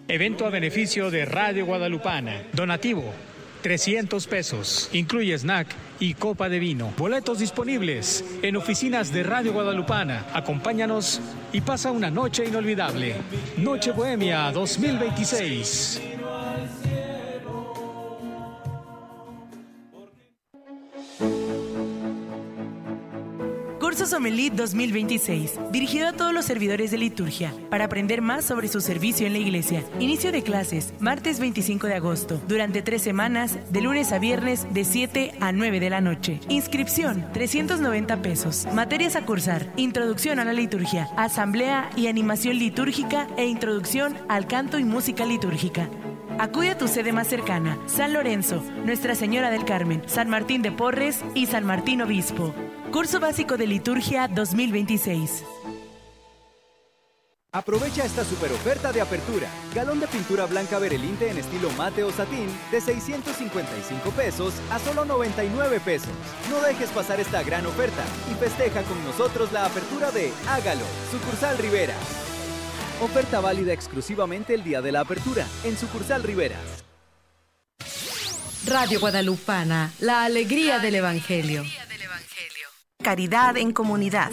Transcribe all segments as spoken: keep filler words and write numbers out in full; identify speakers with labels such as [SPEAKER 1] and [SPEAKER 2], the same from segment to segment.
[SPEAKER 1] Evento a beneficio de Radio Guadalupana. Donativo, trescientos pesos. Incluye snack y copa de vino. Boletos disponibles en oficinas de Radio Guadalupana. Acompáñanos y pasa una noche inolvidable. Noche Bohemia dos mil veintiséis.
[SPEAKER 2] Curso Sommelier dos mil veintiséis, dirigido a todos los servidores de liturgia, para aprender más sobre su servicio en la iglesia. Inicio de clases, martes veinticinco de agosto, durante tres semanas, de lunes a viernes, de siete a nueve de la noche. Inscripción, trescientos noventa pesos. Materias a cursar, introducción a la liturgia, asamblea y animación litúrgica e introducción al canto y música litúrgica. Acude a tu sede más cercana, San Lorenzo, Nuestra Señora del Carmen, San Martín de Porres y San Martín Obispo. Curso Básico de Liturgia dos mil veintiséis.
[SPEAKER 3] Aprovecha esta super oferta de apertura. Galón de pintura blanca Berelinte en estilo mate o satín de seiscientos cincuenta y cinco pesos a solo noventa y nueve pesos. No dejes pasar esta gran oferta y festeja con nosotros la apertura de Hágalo, Sucursal Rivera. Oferta válida exclusivamente el día de la apertura en Sucursal Riveras.
[SPEAKER 4] Radio Guadalupana, la alegría del Evangelio.
[SPEAKER 2] Caridad en comunidad.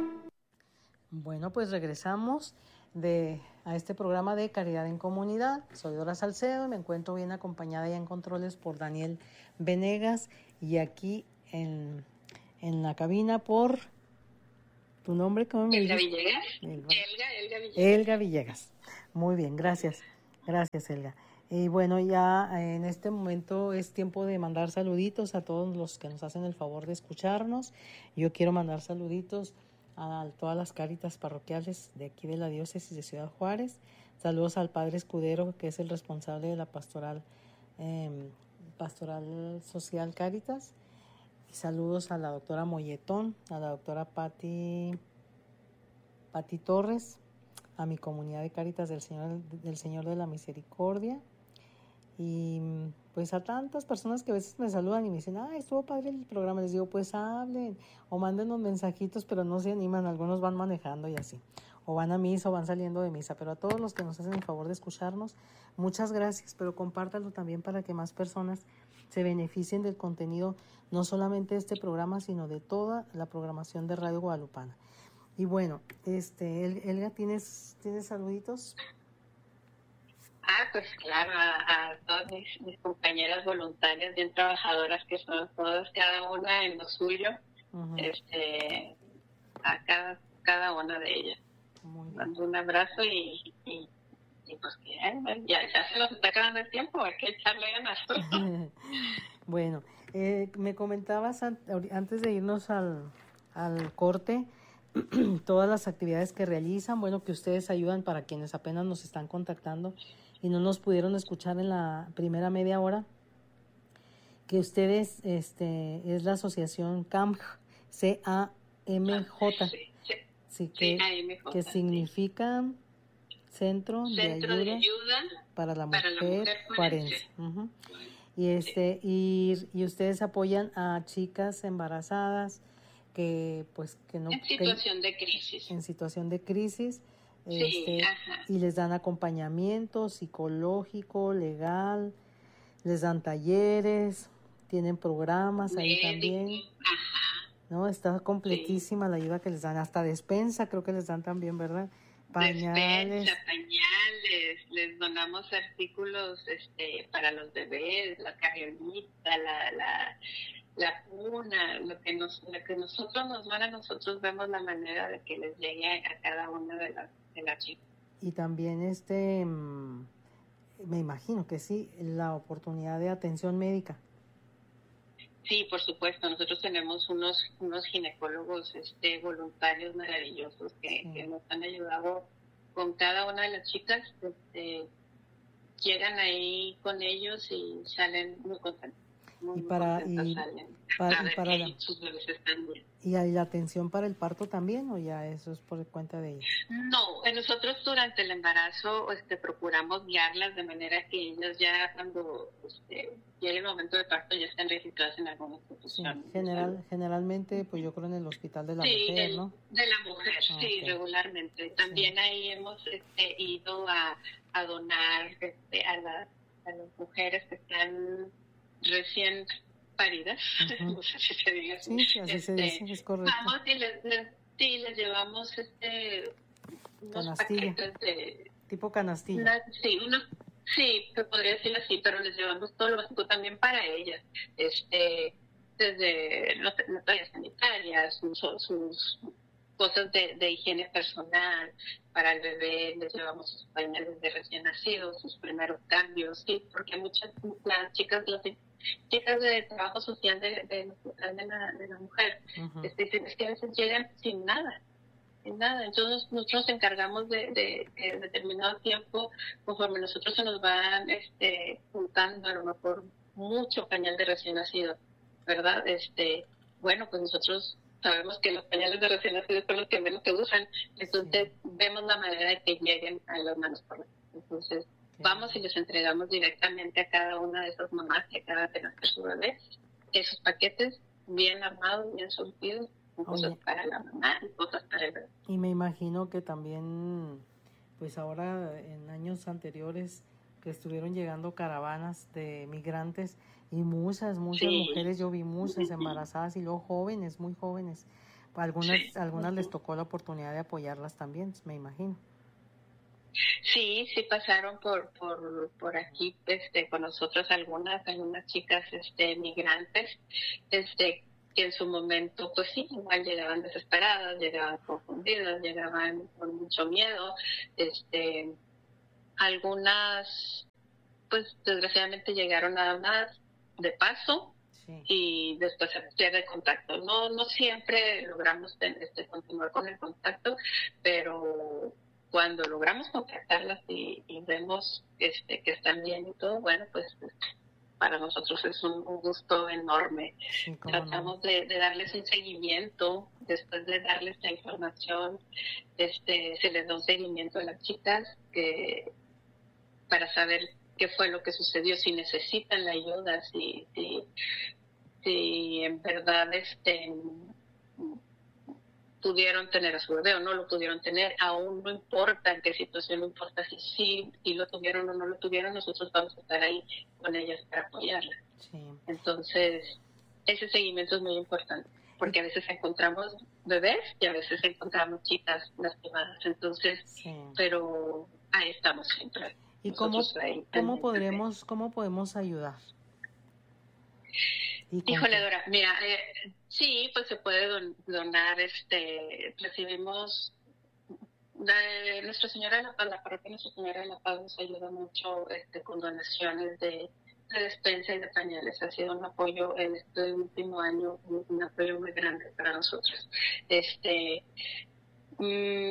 [SPEAKER 5] Bueno, pues regresamos de, a este programa de Caridad en Comunidad. Soy Dora Salcedo y me encuentro bien acompañada ya en controles por Daniel Venegas y aquí en, en la cabina por... ¿Tu nombre cómo me
[SPEAKER 6] Elga
[SPEAKER 5] dijiste?
[SPEAKER 6] Villegas.
[SPEAKER 5] Elga.
[SPEAKER 6] Elga, Elga Villegas.
[SPEAKER 5] Elga Villegas. Muy bien, gracias. Gracias, Elga. Y bueno, ya en este momento es tiempo de mandar saluditos a todos los que nos hacen el favor de escucharnos. Yo quiero mandar saluditos a todas las cáritas parroquiales de aquí de la diócesis de Ciudad Juárez. Saludos al Padre Escudero, que es el responsable de la pastoral, eh, pastoral social Cáritas. Y saludos a la doctora Molletón, a la doctora Pati, Pati Torres, a mi comunidad de Cáritas del Señor, del Señor de la Misericordia. Y pues a tantas personas que a veces me saludan y me dicen, ah, estuvo padre el programa. Les digo, pues hablen o manden unos mensajitos, pero no se animan. Algunos van manejando y así, o van a misa o van saliendo de misa. Pero a todos los que nos hacen el favor de escucharnos, muchas gracias, pero compártanlo también para que más personas se beneficien del contenido, no solamente de este programa, sino de toda la programación de Radio Guadalupana. Y bueno, este Elga, ¿tienes, ¿tienes saluditos?
[SPEAKER 6] Ah, pues claro, a, a todas mis, mis compañeras voluntarias bien trabajadoras que son todas, cada una en lo suyo, uh-huh. este, a cada, cada una de ellas. Mando un abrazo y, y, y pues que ya, ya se nos está acabando el tiempo, hay que echarle ganas.
[SPEAKER 5] Bueno, eh, me comentabas an- antes de irnos al, al corte, todas las actividades que realizan, bueno, que ustedes ayudan para quienes apenas nos están contactando y no nos pudieron escuchar en la primera media hora, que ustedes, este, es la asociación C A M J, C A M J, sí, sí, sí, que, C A M J, que significa sí. Centro,
[SPEAKER 6] Centro
[SPEAKER 5] de, ayuda
[SPEAKER 6] de Ayuda
[SPEAKER 5] para la
[SPEAKER 6] para
[SPEAKER 5] Mujer,
[SPEAKER 6] la mujer
[SPEAKER 5] Juarense. Uh-huh. Y, este, y, y ustedes apoyan a chicas embarazadas que pues que no
[SPEAKER 6] en situación que, de crisis
[SPEAKER 5] en situación de crisis
[SPEAKER 6] sí,
[SPEAKER 5] este, y les dan acompañamiento psicológico, legal, les dan talleres, tienen programas ahí Médico. También ajá. No, está completísima sí. La ayuda que les dan, hasta despensa creo que les dan también, ¿verdad? Pañales,
[SPEAKER 6] despensa, pañales, les donamos artículos este para los bebés, la carrionita, la la la cuna, lo que nos lo que nosotros nos van a nosotros vemos la manera de que les llegue a cada una de las de las chicas.
[SPEAKER 5] Y también este me imagino que sí, la oportunidad de atención médica.
[SPEAKER 6] Sí, por supuesto, nosotros tenemos unos unos ginecólogos este voluntarios maravillosos que, sí. que nos han ayudado con cada una de las chicas, este, llegan ahí con ellos y salen muy contentos. Muy,
[SPEAKER 5] y para y para, y para la, y hay la atención para el parto también, o ya eso es por cuenta de ellas.
[SPEAKER 6] No, nosotros durante el embarazo este procuramos guiarlas de manera que ellas ya cuando este, llegue el momento del parto ya estén registradas en alguna institución.
[SPEAKER 5] Sí, general generalmente pues yo creo en el hospital de la
[SPEAKER 6] sí,
[SPEAKER 5] mujer,
[SPEAKER 6] del,
[SPEAKER 5] ¿no?
[SPEAKER 6] De la mujer, ah, sí, okay. regularmente. También sí. Ahí hemos este, ido a a donar este, a, la, a las mujeres que están recién paridas, uh-huh. no sé si se diga así.
[SPEAKER 5] Sí, sí, así este, se dice, es correcto.
[SPEAKER 6] Vamos y les, les, sí, les llevamos este, unos
[SPEAKER 5] canastilla.
[SPEAKER 6] paquetes de...
[SPEAKER 5] Tipo canastilla.
[SPEAKER 6] Una, sí, unos, sí, se podría decir así, pero les llevamos todo lo básico también para ellas. Este, desde las toallas sanitarias, sus, sus cosas de, de higiene personal para el bebé, les llevamos sus pañales de recién nacidos, sus primeros cambios, sí, porque muchas las chicas, las chicas de trabajo social de, de, de, la, de la mujer, uh-huh. este, dicen, es que a veces llegan sin nada, sin nada, entonces nosotros nos encargamos de, de, de determinado tiempo, conforme nosotros se nos van este, juntando a lo mejor mucho pañal de recién nacido, ¿verdad? Este, bueno, pues nosotros sabemos que los pañales de recién nacidos son los que menos se usan, entonces sí. vemos la manera de que lleguen a las manos correctas. Entonces, sí. vamos y les entregamos directamente a cada una de esas mamás que acaba de nacer su bebé esos paquetes bien armados, bien surtidos, con cosas Oye. para la mamá y cosas para el bebé.
[SPEAKER 5] Y me imagino que también, pues ahora en años anteriores, que estuvieron llegando caravanas de migrantes y muchas, muchas sí. mujeres, yo vi muchas embarazadas y luego jóvenes, muy jóvenes. Algunas, sí. algunas les tocó la oportunidad de apoyarlas también, me imagino.
[SPEAKER 6] Sí, sí pasaron por por por aquí, este, con nosotros algunas, algunas chicas, este, migrantes, este, que en su momento, pues sí, igual llegaban desesperadas, llegaban confundidas, llegaban con mucho miedo, este, algunas, pues desgraciadamente llegaron nada más de paso sí. y después se pierde el contacto. No no siempre logramos este, continuar con el contacto, pero cuando logramos contactarlas y, y vemos este, que están bien y todo, bueno, pues para nosotros es un, un gusto enorme. Sí, Tratamos no. de, de darles un seguimiento, después de darles la información, este, se les da un seguimiento a las chicas que para saber qué fue lo que sucedió, si necesitan la ayuda, si, si, si en verdad este, pudieron tener a su bebé o no lo pudieron tener, aún no importa en qué situación, no importa si sí, si lo tuvieron o no lo tuvieron, nosotros vamos a estar ahí con ellas para apoyarlas. Sí. Entonces, ese seguimiento es muy importante, porque a veces encontramos bebés y a veces encontramos chicas lastimadas, entonces, sí. pero ahí estamos siempre.
[SPEAKER 5] ¿Y cómo, cómo podremos cómo podemos ayudar?
[SPEAKER 6] Híjole, Dora, mira, eh, sí, pues se puede don, donar, este, recibimos de Nuestra Señora de la Paz, la parroquia Nuestra Señora de la Paz nos ayuda mucho este, con donaciones de, de despensa y de pañales. Ha sido un apoyo en este último año, un, un apoyo muy grande para nosotros. Este, mmm,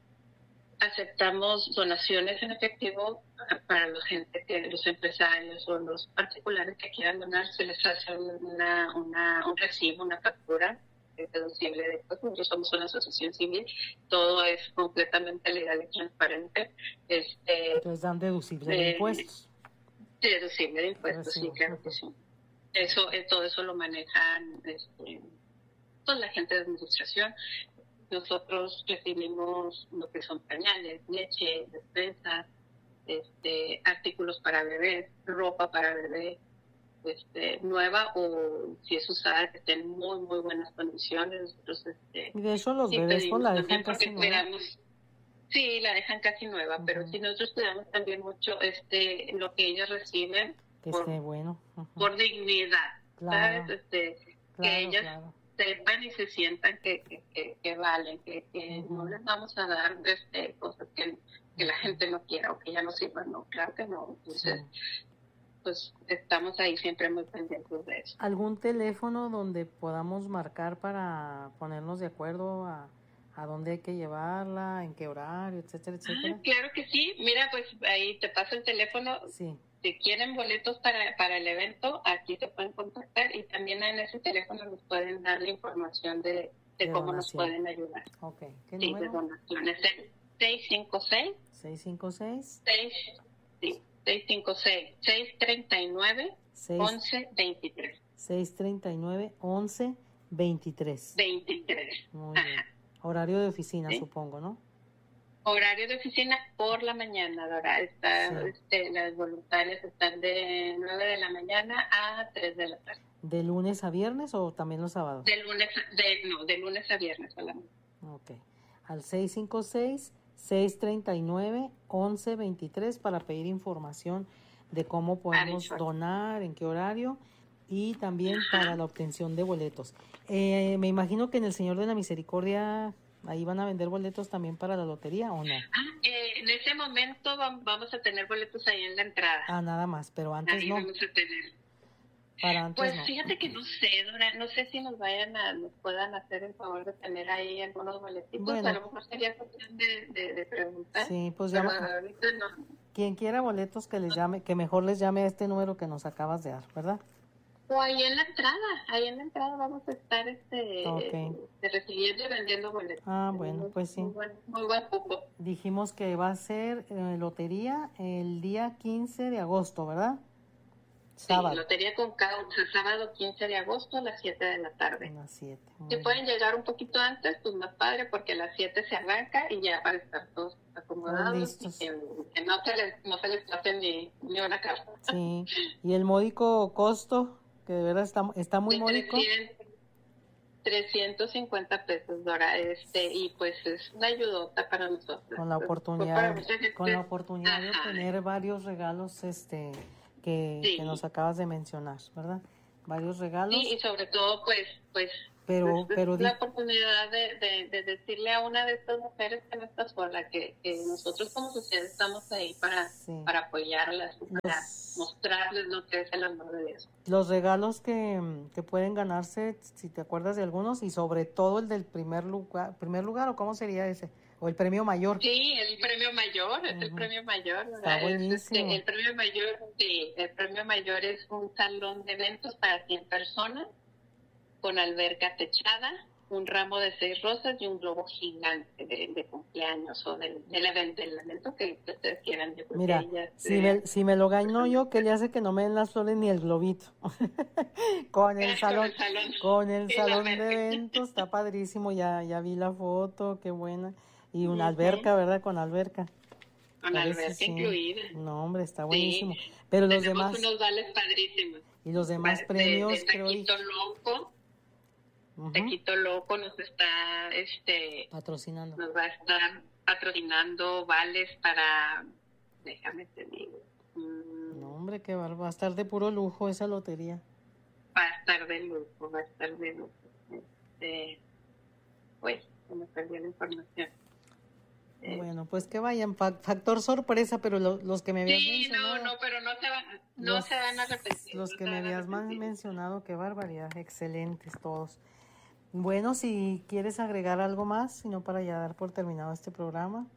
[SPEAKER 6] aceptamos donaciones en efectivo para la gente, que los empresarios o los particulares que quieran donar, se les hace una, una, un recibo, una factura deducible de impuestos. Nosotros somos una asociación civil, todo es completamente legal y transparente. Este,
[SPEAKER 5] Entonces dan deducible de, de impuestos.
[SPEAKER 6] Deducible de impuestos, recibo. Sí, claro que sí. Eso, todo eso lo manejan este, toda la gente de administración. Nosotros recibimos lo que son pañales, leche, despensa, este, artículos para bebés, ropa para bebé, este, nueva o si es usada que esté en muy muy buenas condiciones. Entonces, este,
[SPEAKER 5] y de eso los bebés pues la dejan casi nueva.
[SPEAKER 6] Sí, la dejan casi nueva, uh-huh. pero si nosotros cuidamos también mucho este lo que ellos reciben
[SPEAKER 5] que
[SPEAKER 6] por,
[SPEAKER 5] esté bueno, uh-huh.
[SPEAKER 6] por dignidad, claro. ¿sabes? Este, claro, que ellas claro. sepan y se sientan que, que, que, que valen, que, que uh-huh. no les vamos a dar este, cosas que, que la gente no quiera o que ya no sirvan, no, claro que no. Entonces, sí. pues estamos ahí siempre muy pendientes de eso.
[SPEAKER 5] ¿Algún teléfono donde podamos marcar para ponernos de acuerdo a, a dónde hay que llevarla, en qué horario, etcétera, etcétera?
[SPEAKER 6] Ah, claro que sí. Mira, pues ahí te paso el teléfono.
[SPEAKER 5] Sí.
[SPEAKER 6] Si quieren boletos para, para el evento, aquí te pueden contactar y también en ese teléfono nos pueden dar la información de, de, de cómo donación. Nos pueden ayudar.
[SPEAKER 5] Ok. ¿Qué
[SPEAKER 6] sí,
[SPEAKER 5] número?
[SPEAKER 6] De donaciones. seis cinco seis.
[SPEAKER 5] seis cinco seis.
[SPEAKER 6] seis, sí, seis cinco seis, seis tres nueve, once veintitrés.
[SPEAKER 5] seis tres nueve, once veintitrés.
[SPEAKER 6] veintitrés.
[SPEAKER 5] Muy Ajá. bien. Horario de oficina, ¿sí? Supongo, ¿no?
[SPEAKER 6] Horario de oficina por la mañana, Dora. Está, sí. este, las voluntarias están de nueve de la mañana a tres de la tarde.
[SPEAKER 5] ¿De lunes a viernes o también los sábados?
[SPEAKER 6] De lunes, de, no, de lunes a viernes solamente.
[SPEAKER 5] Ok. Al seis cinco seis, seis tres nueve, once veintitrés para pedir información de cómo podemos ah, donar, en qué horario y también Ajá. para la obtención de boletos. Eh, me imagino que en el Señor de la Misericordia ahí van a vender boletos también para la lotería, ¿o no?
[SPEAKER 6] Ah, eh, en ese momento vamos a tener boletos ahí en la entrada.
[SPEAKER 5] Ah, nada más, pero antes
[SPEAKER 6] ahí
[SPEAKER 5] no.
[SPEAKER 6] Vamos a tener.
[SPEAKER 5] Para antes
[SPEAKER 6] pues
[SPEAKER 5] no.
[SPEAKER 6] Fíjate que no sé, Dora, no sé si nos vayan a, nos puedan hacer el favor de tener ahí algunos boletitos, bueno, a lo mejor sería cuestión de, de, de preguntar.
[SPEAKER 5] Sí, pues llama.
[SPEAKER 6] Ahorita no.
[SPEAKER 5] Quien quiera boletos que les llame, que mejor les llame a este número que nos acabas de dar, ¿verdad?
[SPEAKER 6] O ahí en la entrada, ahí en la entrada vamos a estar este
[SPEAKER 5] okay.
[SPEAKER 6] de recibiendo y vendiendo boletos.
[SPEAKER 5] Ah, bueno, muy, pues sí.
[SPEAKER 6] Muy buen, muy buen cupo.
[SPEAKER 5] Dijimos que va a ser eh, lotería el día quince de agosto, ¿verdad?
[SPEAKER 6] Sábado. Sí, lotería con causa, sábado quince de agosto a las siete de la tarde.
[SPEAKER 5] A las siete.
[SPEAKER 6] Si pueden llegar un poquito antes, pues más padre, porque a las siete se arranca y ya para estar todos acomodados y que, que no se les, no se les pase ni, ni una carta.
[SPEAKER 5] Sí, y el módico costo, que de verdad está, está muy módico.
[SPEAKER 6] trescientos cincuenta pesos, Dora, este, y pues es una ayudota para nosotros.
[SPEAKER 5] Con la oportunidad, con la oportunidad de obtener varios regalos, este... Que, sí. que nos acabas de mencionar, ¿verdad? Varios regalos.
[SPEAKER 6] Sí, y sobre todo, pues, pues,
[SPEAKER 5] pero,
[SPEAKER 6] pues,
[SPEAKER 5] pero
[SPEAKER 6] la di- oportunidad de, de, de decirle a una de estas mujeres que no está sola, que, que nosotros como sociedad estamos ahí para, sí. para apoyarlas, los, para mostrarles lo que es el amor de Dios.
[SPEAKER 5] Los regalos que, que pueden ganarse, si te acuerdas de algunos, y sobre todo el del primer lugar, primer lugar, ¿o cómo sería ese? O el premio mayor.
[SPEAKER 6] Sí, el premio mayor, es uh-huh. el premio mayor.
[SPEAKER 5] Está buenísimo.
[SPEAKER 6] Es, este, el premio mayor, sí, el premio mayor es un salón de eventos para cien personas, con alberca techada, un ramo de seis rosas y un globo gigante de, de cumpleaños o del, del, evento, del evento que ustedes quieran. Yo
[SPEAKER 5] Mira, ellas, si, eh, me, si me lo gano yo, ¿qué le hace que no me den las flores ni el globito? con el salón, con el salón, con el salón de eventos, está padrísimo, ya, ya vi la foto, qué buena. Y una uh-huh. alberca, ¿verdad? Con alberca.
[SPEAKER 6] Con Parece, alberca sí. incluida.
[SPEAKER 5] No, hombre, está buenísimo. Sí. Pero los
[SPEAKER 6] Tenemos
[SPEAKER 5] demás...
[SPEAKER 6] unos vales padrísimos.
[SPEAKER 5] Y los demás de, premios,
[SPEAKER 6] de, de
[SPEAKER 5] creo...
[SPEAKER 6] Taquito Loco. Uh-huh. Taquito Loco nos está... este
[SPEAKER 5] patrocinando.
[SPEAKER 6] Nos va a estar patrocinando vales para... Déjame te digo.
[SPEAKER 5] Mm, no, hombre, qué bar... va a estar de puro lujo esa lotería.
[SPEAKER 6] Va a estar de lujo, va a estar de lujo. Este... Uy, se me perdió la información.
[SPEAKER 5] Bueno, pues que vayan, factor sorpresa, pero lo, los que me habías
[SPEAKER 6] sí,
[SPEAKER 5] mencionado...
[SPEAKER 6] Sí, no, no, pero no se van, no
[SPEAKER 5] los,
[SPEAKER 6] se van a repetir.
[SPEAKER 5] Los
[SPEAKER 6] no
[SPEAKER 5] que me habías mencionado, qué barbaridad, excelentes todos. Bueno, si quieres agregar algo más, sino para ya dar por terminado este programa.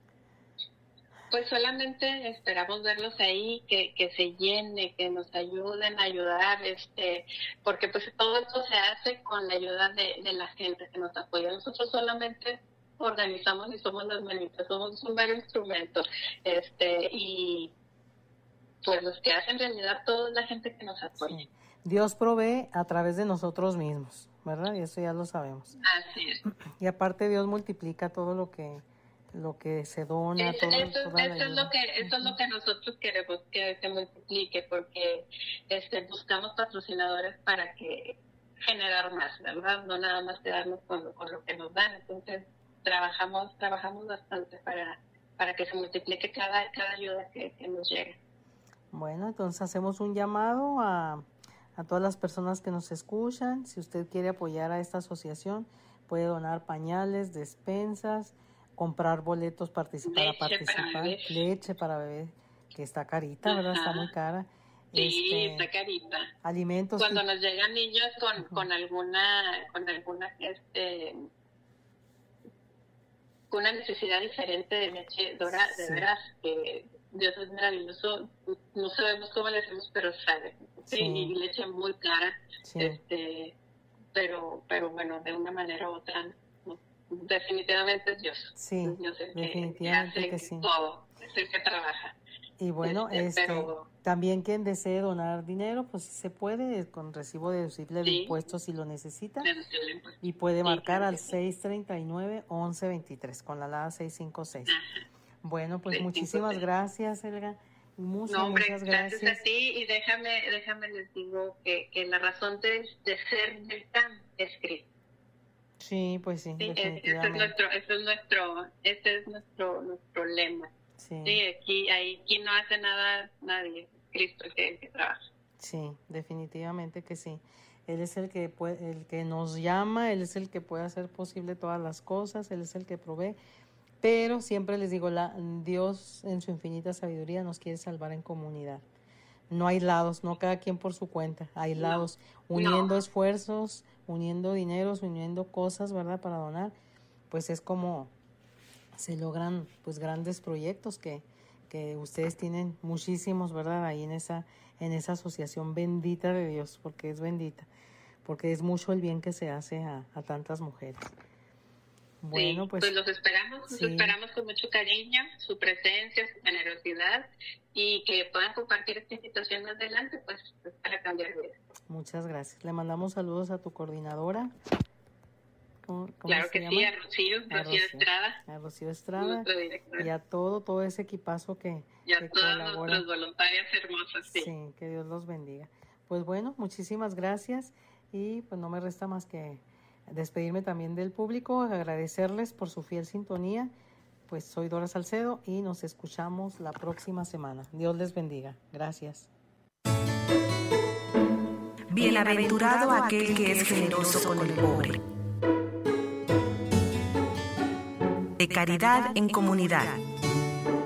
[SPEAKER 6] Pues solamente esperamos verlos ahí, que, que se llene, que nos ayuden a ayudar, este, porque pues todo esto se hace con la ayuda de, de la gente que nos apoya. Nosotros solamente organizamos y somos las manitas, somos un mero instrumento, este, y pues los que hacen realidad toda la gente que nos apoya.
[SPEAKER 5] Sí. Dios provee a través de nosotros mismos, ¿verdad? Y eso ya lo sabemos.
[SPEAKER 6] Así es.
[SPEAKER 5] Y aparte Dios multiplica todo lo que lo que se dona,
[SPEAKER 6] es,
[SPEAKER 5] todo,
[SPEAKER 6] eso,
[SPEAKER 5] toda
[SPEAKER 6] eso es lo que eso uh-huh. es lo que nosotros queremos, que se multiplique, porque este buscamos patrocinadores para que generar más, ¿verdad? No nada más quedarnos con, con lo que nos dan. Entonces trabajamos trabajamos bastante para para que se multiplique cada cada ayuda que, que nos llegue.
[SPEAKER 5] Bueno, entonces hacemos un llamado a a todas las personas que nos escuchan. Si usted quiere apoyar a esta asociación, puede donar pañales, despensas, comprar boletos participar,
[SPEAKER 6] leche
[SPEAKER 5] a participar,
[SPEAKER 6] para
[SPEAKER 5] leche para bebé, que está carita, Ajá. ¿verdad? Está muy cara.
[SPEAKER 6] Sí,
[SPEAKER 5] este,
[SPEAKER 6] está carita.
[SPEAKER 5] Alimentos.
[SPEAKER 6] Cuando
[SPEAKER 5] que...
[SPEAKER 6] nos llegan niños con, uh-huh. con alguna, con alguna, este, con una necesidad diferente de leche, Dora, de sí. veras, que Dios es maravilloso, no sabemos cómo le hacemos, pero sabe. Sí, sí. Y leche muy clara, sí. este, pero, pero bueno, de una manera u otra, no, definitivamente es Dios.
[SPEAKER 5] Sí,
[SPEAKER 6] Dios es
[SPEAKER 5] definitivamente
[SPEAKER 6] que, que hace
[SPEAKER 5] que sí.
[SPEAKER 6] todo, es el que trabaja.
[SPEAKER 5] Y bueno,
[SPEAKER 6] este,
[SPEAKER 5] este,
[SPEAKER 6] pero,
[SPEAKER 5] también quien desee donar dinero, pues se puede, con recibo deducible de
[SPEAKER 6] Sí.
[SPEAKER 5] impuestos si lo necesita.
[SPEAKER 6] deducible, pues.
[SPEAKER 5] Y puede
[SPEAKER 6] Sí,
[SPEAKER 5] marcar
[SPEAKER 6] claro
[SPEAKER 5] al
[SPEAKER 6] que sí.
[SPEAKER 5] seis treinta y nueve, once veintitrés con la alada seiscientos cincuenta y seis.
[SPEAKER 6] Ajá.
[SPEAKER 5] Bueno, pues
[SPEAKER 6] seiscientos
[SPEAKER 5] muchísimas
[SPEAKER 6] cincuenta y
[SPEAKER 5] gracias, Elga. Muchas,
[SPEAKER 6] No, hombre,
[SPEAKER 5] muchas
[SPEAKER 6] gracias.
[SPEAKER 5] gracias.
[SPEAKER 6] a ti y déjame, déjame les digo que, que la razón de, de ser del C A M es Cristo.
[SPEAKER 5] Sí, pues sí,
[SPEAKER 6] Sí, ese es
[SPEAKER 5] definitivamente.
[SPEAKER 6] nuestro, ese es nuestro, ese es nuestro, nuestro lema.
[SPEAKER 5] Sí,
[SPEAKER 6] Sí, aquí, ahí, aquí no hace nada nadie, Cristo es el que trabaja.
[SPEAKER 5] sí, definitivamente que sí. Él es el que puede, el que nos llama, él es el que puede hacer posible todas las cosas, él es el que provee. Pero siempre les digo, la, Dios en su infinita sabiduría nos quiere salvar en comunidad. No aislados, no cada quien por su cuenta, aislados,
[SPEAKER 6] No,
[SPEAKER 5] uniendo
[SPEAKER 6] no.
[SPEAKER 5] esfuerzos, uniendo dineros, uniendo cosas, ¿verdad? Para donar, pues es como se logran pues grandes proyectos que, que ustedes tienen muchísimos, ¿verdad? Ahí en esa, en esa asociación bendita de Dios, porque es bendita, porque es mucho el bien que se hace a, a tantas mujeres. Bueno,
[SPEAKER 6] Sí,
[SPEAKER 5] pues,
[SPEAKER 6] pues los esperamos, los
[SPEAKER 5] sí.
[SPEAKER 6] esperamos con mucho cariño, su presencia, su generosidad y que puedan compartir esta invitación más adelante, pues, pues para cambiar vidas.
[SPEAKER 5] Muchas gracias. Le mandamos saludos a tu coordinadora. ¿Cómo, cómo
[SPEAKER 6] Claro
[SPEAKER 5] se
[SPEAKER 6] que
[SPEAKER 5] llama?
[SPEAKER 6] sí, a Rocío,
[SPEAKER 5] A
[SPEAKER 6] Rocío
[SPEAKER 5] Rocío.
[SPEAKER 6] Estrada,
[SPEAKER 5] A Rocío Estrada
[SPEAKER 6] nuestra directora,
[SPEAKER 5] y a todo, todo ese equipazo que,
[SPEAKER 6] y a
[SPEAKER 5] que
[SPEAKER 6] todas
[SPEAKER 5] colabora.
[SPEAKER 6] nuestras voluntarias hermosas, sí.
[SPEAKER 5] Sí, que Dios los bendiga. Pues bueno, muchísimas gracias y pues no me resta más que despedirme también del público, agradecerles por su fiel sintonía. Pues soy Dora Salcedo y nos escuchamos la próxima semana. Dios les bendiga. Gracias.
[SPEAKER 2] Bienaventurado aquel que es generoso con el pobre. De caridad en comunidad.